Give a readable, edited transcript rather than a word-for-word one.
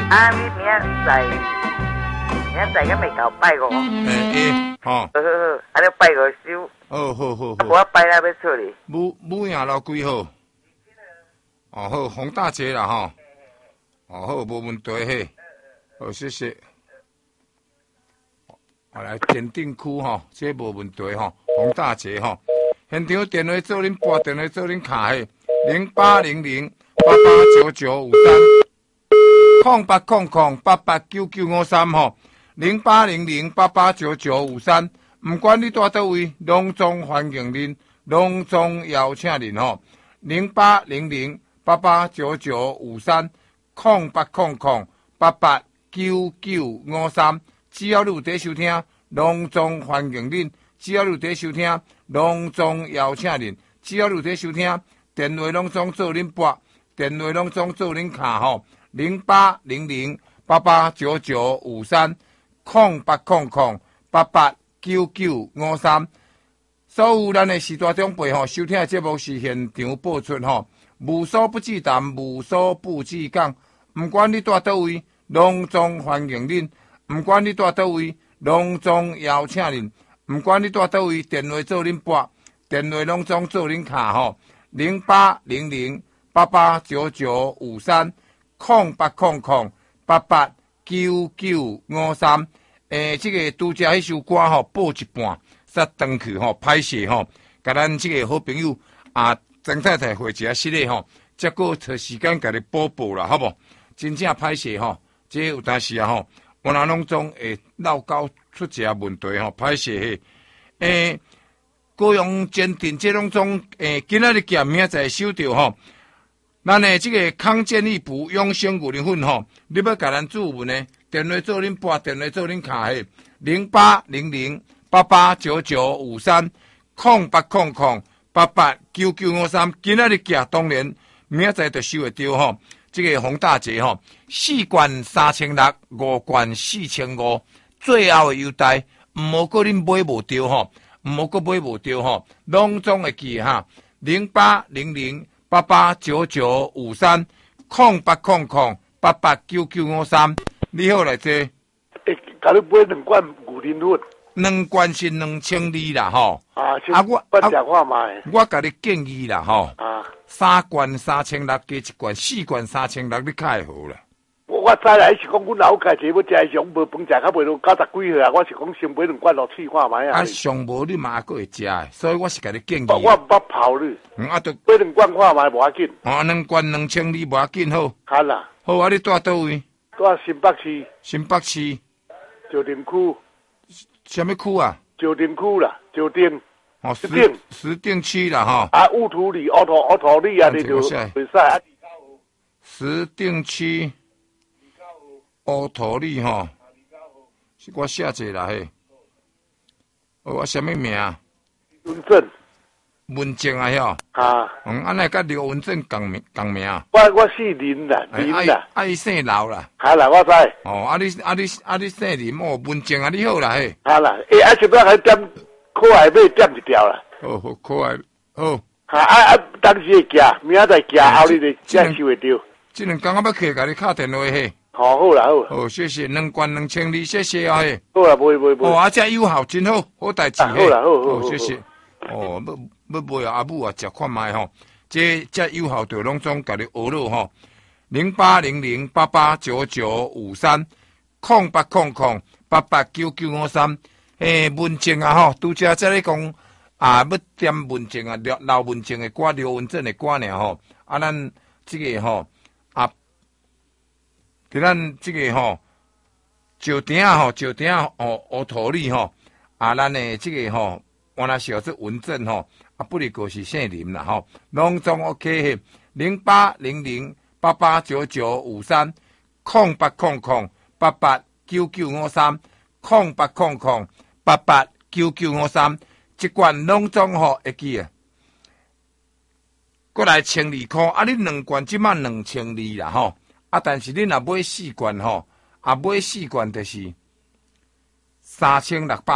啊，你明仔敢未到拜五？ 好， 啊，你拜五收。 好。 我拜了要出去。 母赢老几号？好，洪大姐啦吼。好，无问题嘿。好，谢谢。来鉴定区吼，这无问题吼。洪大姐吼，现场电话做恁拨电话做恁卡嘿，0800889953，0800889953吼，0800889953。唔管你住倒位，隆重欢迎您，隆重邀请您吼，0800889953，0800889953，只要你有在收听，隆重欢迎您；只要你有在收听，隆重邀请您；只要你有在收听，电话隆重做恁拨，电话隆重做恁卡吼，0800889953。所有咱的时代长辈吼，收听的节目是现场播出吼，无所不至谈，无所不至讲。唔管你住倒位，隆重欢迎恁；唔管你住倒位，隆重邀请恁；唔管你住倒位，电话做恁拨，电话隆重做恁卡吼，0800889953。这个拄则迄首歌吼，播一半，煞转去吼，歹势吼，甲咱这个好朋友曾太太回一下失礼吼，再过找时间甲你补报啦，好不？真正歹势吼，这有当时吼，我若拢总会闹到出一下问题吼，歹势嘿。高雄坚定这拢总今仔日见明仔收到吼，咱的这个康健益补养生牛奶粉吼，你要甲咱注文呢？电话做恁拨，电话做恁卡嘿，0800889953，0800889953。今仔日寄当然明仔就收会到吼。这个洪大姐吼，4罐3600，5罐4500，最后的优待，唔好过恁买无着吼，唔好过买无着吼，拢总会记哈，0800889953，0800889953。你好来坐。 甲你买2罐牛奶粉 ，2罐是2200啦吼。 我食看卖。 我甲你建议啦吼。3罐3600加1罐，4罐3600，你较会好啦。 我知啦，是讲阮老家姐要食上无饭食，较袂到90几岁啊。我是讲先买2罐落试看卖啊。 上无你嘛还佫会食的，所以我是甲你建议。 我捌泡你。 就买2罐看卖无要紧。 2罐2200无要紧好。 好啦。 好啊，你住倒位？ 住新北市。 新北市。 石碇区。 什么区啊？ 石碇区啦，石碇。 石碇区啦吼。 乌土里、乌土里啊，你就袂使啊。 石碇区。乌土里吼。我写者啦嘿。我什么名？ 文正。 文正啊吼。安尼甲刘文正共名。 我姓林啦，林啦。 伊姓刘啦。 好啦，我知。 你姓林哦，文正啊，你好啦嘿。 好啦，是不还点可爱买点一条啦。 好，可爱好。 当时会寄，明仔载寄后日才收会到。 这2天我要去甲你敲电话嘿。 好啦好。 好，谢谢2罐2200，谢谢啊嘿。 好啦，买。 这友好真好，好代志嘿。 好啦好， 谢谢。要买阿母啊，食看卖吼。这友好就拢总甲你学了吼。0800889953，0800889953。文正啊吼，拄则咧讲要点文正啊，老文正的歌，刘文正的歌尔吼。咱这个吼给咱这个吼石碇乌土里吼，咱的这个吼，我那小子文正吼，不离个是姓林啦吼，拢总 OK 嘿，0800889953，0800889953，一罐拢总吼会记啊，过来1200块，你2罐即满2200啦吼。但是你若买4罐吼，买4罐就是3600。